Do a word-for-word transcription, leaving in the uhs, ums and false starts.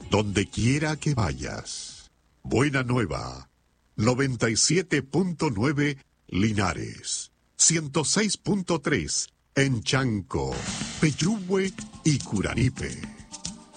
donde quiera que vayas. Buena Nueva, noventa y siete punto nueve Linares, ciento seis punto tres en Chanco, Peyúgue y Curanipe.